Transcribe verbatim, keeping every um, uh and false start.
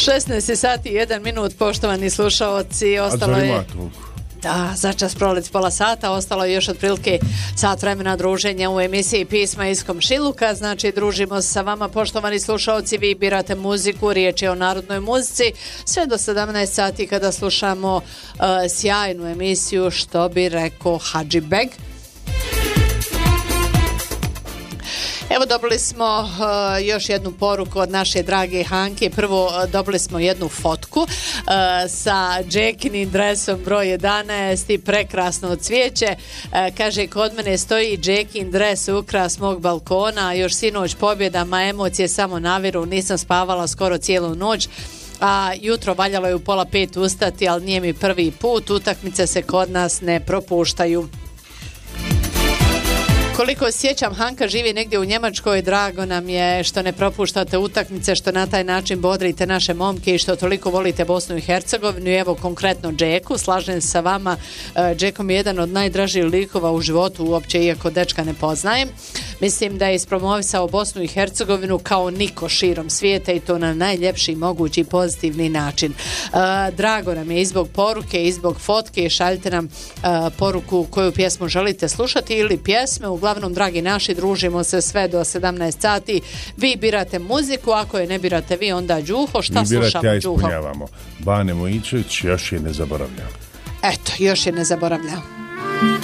šesnaest sati i jedan minut, poštovani slušaoci, ostalo je... Da, začas proleć pola sata, ostalo je još otprilike sat vremena druženja u emisiji Pisma iz komšiluka, znači družimo se sa vama, poštovani slušaoci, vi birate muziku, riječ je o narodnoj muzici, sve do sedamnaest sati kada slušamo uh, sjajnu emisiju, što bi rekao Hadži Beg. Evo, dobili smo uh, još jednu poruku od naše drage Hanke. Prvo uh, dobili smo jednu fotku uh, sa Jackinim dresom broj jedanaest i prekrasno cvijeće. Uh, kaže, kod mene stoji Jackin dres ukras mog balkona, još sinoć pobjedama, emocije samo naviru, nisam spavala skoro cijelu noć, a jutro valjalo je u pola pet ustati, ali nije mi prvi put, utakmice se kod nas ne propuštaju. Koliko sjećam, Hanka živi negdje u Njemačkoj, drago nam je što ne propuštate utakmice, što na taj način bodrite naše momke i što toliko volite Bosnu i Hercegovinu. I evo konkretno Džeku, slažem se sa vama, Džeko mi je jedan od najdražih likova u životu uopće, iako dečka ne poznajem. Mislim da je ispromovisao Bosnu i Hercegovinu kao niko širom svijeta i to na najljepši mogući pozitivni način. Drago nam je i zbog poruke i zbog fotke, šaljite nam poruku koju pjesmu želite slušati ili pjesme. Uglavnom, dragi naši, družimo se sve do sedamnaest sati. Vi birate muziku, ako je ne birate vi, onda Đuho. Šta vi birate, slušamo, ja Đuho? ispunjavamo. Bane Mojičević, još je ne zaboravljam. Eto, još je ne zaboravljam.